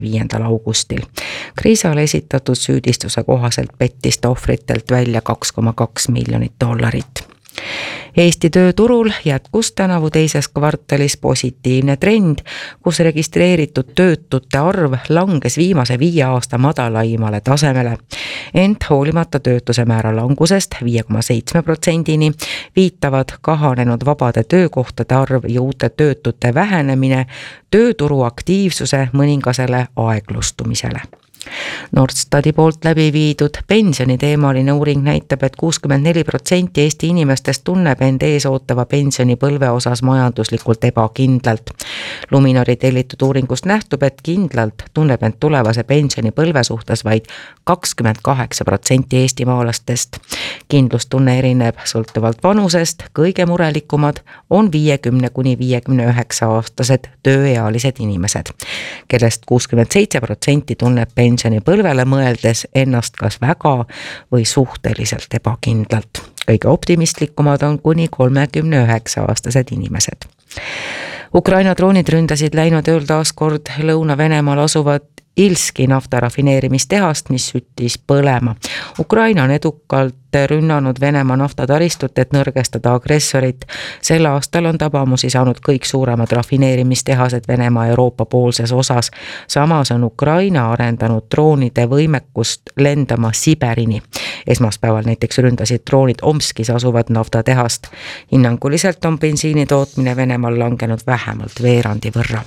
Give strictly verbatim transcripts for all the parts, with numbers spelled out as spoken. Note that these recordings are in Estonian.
viiendal augustil. Kriisale esitatud süüdistuse kohaselt pettis ta ohvritelt välja kaks koma kaks miljonit dollarit. Eesti tööturul jätkus tänavu teises kvartalis positiivne trend, kus registreeritud töötute arv langes viimase viie aasta madalaimale tasemele. Ent hoolimata töötuse määra langusest viie koma seitsme protsendini viitavad kahanenud vabade töökohtade arv ja uute töötute vähenemine tööturu aktiivsuse mõningasele aeglustumisele. Nordstati poolt läbi viidud pensioniteemaline uuring näitab, et kuuskümmend neli protsenti Eesti inimestest tunneb end ees ootava pensionipõlve osas majanduslikult ebakindlalt. Luminori tellitud uuringust nähtub, et kindlalt tunneb end tulevase pensionipõlve suhtes vaid kakskümmend kaheksa protsenti eestimaalastest. Kindlustunne erineb sõltuvalt vanusest, kõige murelikumad on viiekümne kuni viiekümne üheksa aastased tööealised inimesed, kellest kuuskümmend seitse protsenti tunneb pensionipõlve pensionipõlvele mõeldes ennast kas väga või suhteliselt ebakindlalt. Kõige optimistlikumad on kuni kolmekümne üheksa aastased inimesed. Ukraina droonid ründasid läinud ööl taas kord Lõuna-Venemaal asuvat Ilski naftarafineerimistehast, mis süttis põlema. Ukraina on edukalt rünnanud Venemaa naftataristut, et nõrgestada agressorit. Sel aastal on tabamusi saanud kõik suuremad rafineerimistehased Venemaa Euroopa poolses osas. Samas on Ukraina arendanud droonide võimekust lendama Siberini. Esmaspäeval näiteks ründasid droonid Omskis asuvat naftatehast. Hinnanguliselt on bensiini tootmine Venemaal langenud vähemalt veerandi võrra.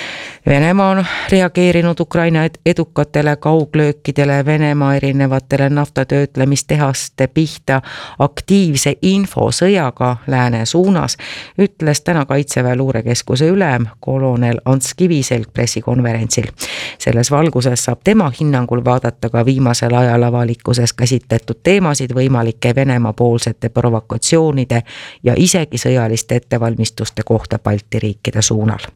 Venemaa on reageerinud Ukraina edukatele kauglöökidele Venemaa erinevatele naftatöötlemistehaste pihta aktiivse infosõjaga lääne suunas, ütles täna Kaitseväe luurekeskuse ülem kolonel Ants Kiviselg pressikonverentsil. Selles valguses saab tema hinnangul vaadata ka viimasel ajal avalikkuses käsitletud teemasid võimalike Venemaa poolsete provokatsioonide ja isegi sõjaliste ettevalmistuste kohta Balti riikide suunal.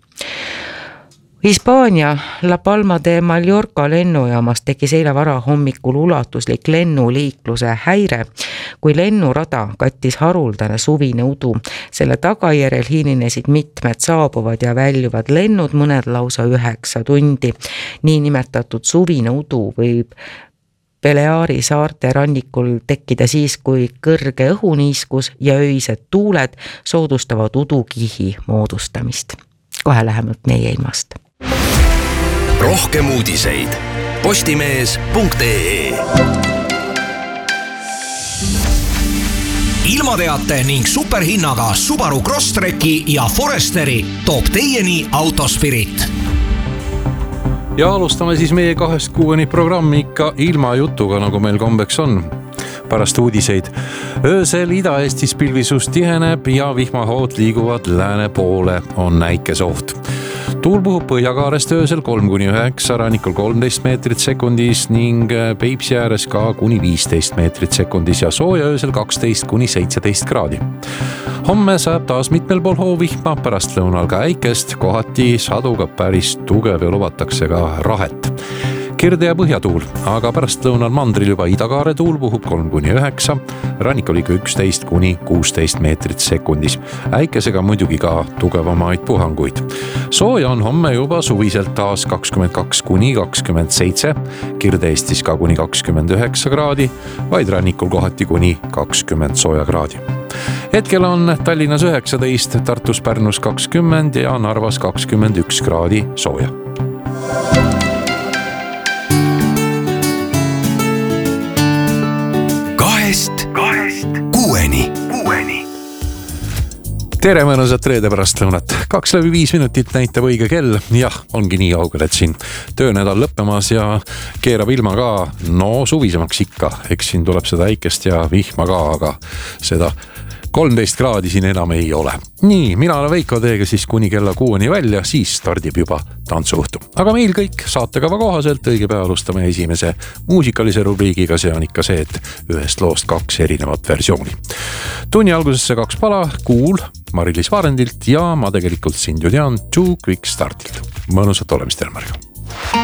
Hispaania La Palma de Mallorca lennujaamas tekkis eile vara hommikul ulatuslik lennuliikluse häire, kui lennurada kattis haruldane suvine udu. Selle tagajärjel hilinesid mitmed saabuvad ja väljuvad lennud, mõned lausa üheksa tundi. Nii nimetatud suvine udu võib Baleari saarte rannikul tekkida siis, kui kõrge õhuniiskus ja öised tuuled soodustavad udukihi moodustamist. Kohe lähemalt meie ilmast. Rohkem uudiseid postimees punkt ee. Ilmateate ning superhinnaga Subaru Crosstreki ja Foresteri toob teieni Autospirit. Ja alustame siis meie kahest kuueni programmi ikka ilma jutuga, nagu meil kombeks on. Pärast uudiseid. Öösel Ida-Eestis pilvisus tiheneb ja vihmahood liiguvad lääne poole, on näikesoht. Tuul puhub Põhjakaarest öösel kolm kuni üheksa, rannikul kolmteist meetrit sekundis ning Peipsi ääres ka kuni viisteist meetrit sekundis ja sooja öösel kaksteist kuni seitseteist kraadi. Homme saab taas mitmel pool hoovihma, pärast lõunal ka äikest, kohati saduga päris tugev ja lubatakse ka rahet. Kirde ja põhjatuul, aga pärast lõunal mandril juba idakaare tuul puhub kolm kuni üheksa, rannikul ikka üksteist kuni kuusteist meetrit sekundis. Äikesega muidugi ka tugevamaid puhanguid. Sooja on homme juba suviselt taas kakskümmend kaks kuni kakskümmend seitse, Kirde-Eestis ka kuni kakskümmend üheksa kraadi, vaid rannikul kohati kuni kakskümmend sooja kraadi. Hetkel on Tallinnas üheksateist, Tartus Pärnus kakskümmend ja Narvas kakskümmend üks kraadi sooja. Kahest, kahest, kuueni, kuueni. Tere mõnusat reede pärast lõunat. Kaks läbi viis minutit näitab õige kell. Jah, ongi nii kaugel, et siin töönädal lõppemas ja keerab ilma ka, no suvisemaks ikka. Eks siin tuleb seda äikest ja vihma ka, aga seda kolmteist kraadi siin enam ei ole. Nii, mina olen Veiko teega siis kuni kella kuueni välja, siis stardib juba tantsuõhtu. Aga meil kõik saatekava kohaselt õige päeva alustame esimese muusikalise rubriigiga, see on ikka see, et ühest loost kaks erinevat versiooni. Tunni algusesse kaks pala, Kuul Mari-Liis Vaarendilt ja ma tegelikult sind ju tean Too Quick Startilt. Mõnusat olemist, Elmar.